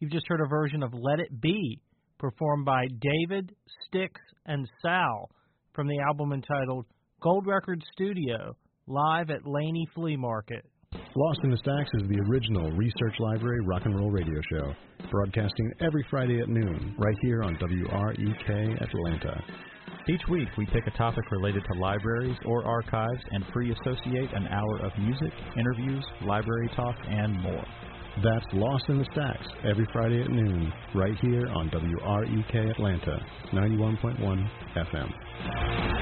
You've just heard a version of Let It Be, performed by David, Styx, and Sal from the album entitled Gold Record Studio, live at Laney Flea Market. Lost in the Stacks is the original Research Library rock and roll radio show, broadcasting every Friday at noon, right here on WREK Atlanta. Each week, we pick a topic related to libraries or archives and free associate an hour of music, interviews, library talk, and more. That's Lost in the Stacks, every Friday at noon, right here on WREK Atlanta, 91.1 FM.